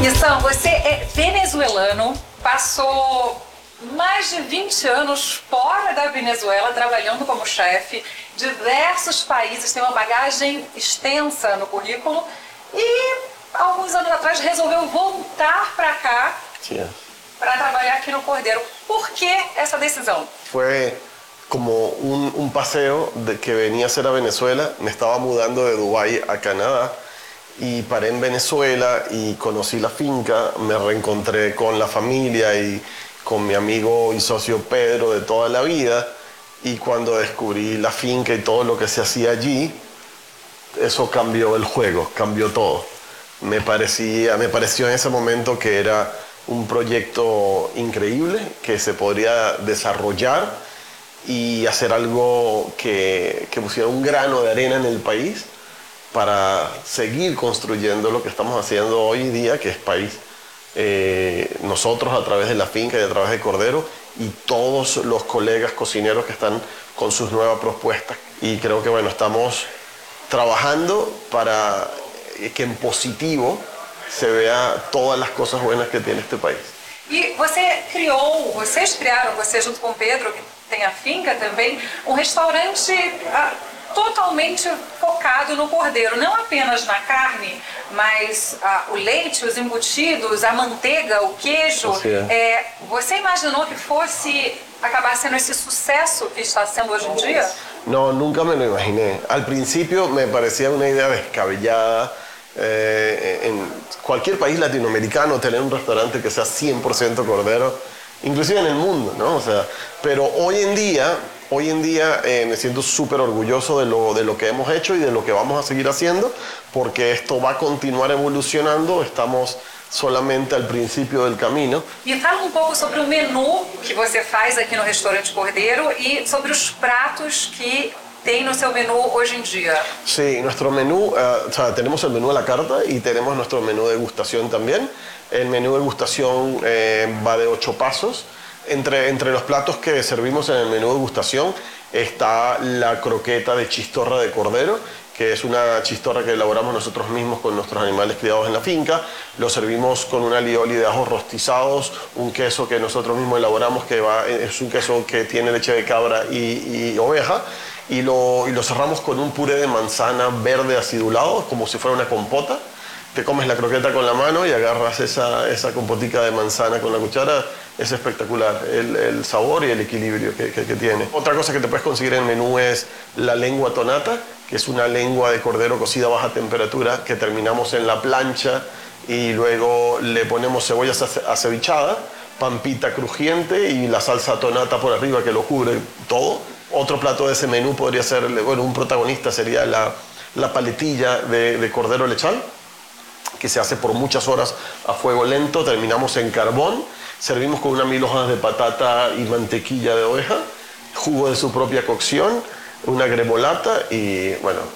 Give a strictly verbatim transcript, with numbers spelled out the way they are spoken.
Nissan, você é venezuelano, passou mais de vinte anos fora da Venezuela, trabalhando como chefe, diversos países, tem uma bagagem extensa no currículo e, alguns anos atrás, resolveu voltar para cá para trabalhar aqui no Cordeiro. Por que essa decisão? Fue como un, un paseo de que venía a hacer a Venezuela. Me estaba mudando de Dubái a Canadá y paré en Venezuela y conocí la finca, me reencontré con la familia y con mi amigo y socio Pedro de toda la vida, y cuando descubrí la finca y todo lo que se hacía allí, eso cambió el juego, cambió todo. Me parecía, me pareció en ese momento que era un proyecto increíble, que se podría desarrollar y hacer algo que, que pusiera un grano de arena en el país para seguir construyendo lo que estamos haciendo hoy día, que es país. Eh, nosotros a través de la finca y a través de Cordero, y todos los colegas cocineros que están con sus nuevas propuestas. Y creo que bueno, estamos trabajando para que en positivo se vea todas las cosas buenas que tiene este país. E você criou, vocês criaram, você junto com o Pedro, que tem a finca também, um restaurante ah, totalmente focado no cordeiro, não apenas na carne, mas ah, o leite, os embutidos, a manteiga, o queijo. É, você imaginou que fosse acabar sendo esse sucesso que está sendo hoje em dia? No, nunca me lo imaginé. Al principio me parecía una idea descabellada. Eh, en cualquier país latinoamericano tener un restaurante que sea cien por ciento cordero, inclusive en el mundo, ¿no? O sea, pero hoy en día, hoy en día eh, me siento súper orgulloso de lo, de lo que hemos hecho y de lo que vamos a seguir haciendo, porque esto va a continuar evolucionando. Estamos solamente al principio del camino. Me fala um pouco sobre o menu que você faz aqui no Restaurante Cordeiro e sobre os pratos que tem no seu menú hoje en día. Sí, nuestro menú, uh, o sea, tenemos el menú a la carta y tenemos nuestro menú de degustación también. El menú de degustación eh, va de ocho pasos. Entre, entre los platos que servimos en el menú de degustación está la croqueta de chistorra de cordero, que es una chistorra que elaboramos nosotros mismos con nuestros animales criados en la finca. Lo servimos con un alioli de ajos rostizados, un queso que nosotros mismos elaboramos, que va, es un queso que tiene leche de cabra y, y oveja. Y lo, y lo cerramos con un puré de manzana verde acidulado, como si fuera una compota. Te comes la croqueta con la mano y agarras esa, esa compotica de manzana con la cuchara. Es espectacular el, el sabor y el equilibrio que, que, que tiene. Otra cosa que te puedes conseguir en el menú es la lengua tonata, que es una lengua de cordero cocida a baja temperatura que terminamos en la plancha y luego le ponemos cebollas acevichadas, pampita crujiente y la salsa tonata por arriba que lo cubre todo. Otro plato de ese menú podría ser, bueno, un protagonista sería la, la paletilla de, de cordero lechal, que se hace por muchas horas a fuego lento. Terminamos en carbón, servimos con unas mil hojas de patata y mantequilla de oveja, jugo de su propia cocción, una grebolata y, bueno,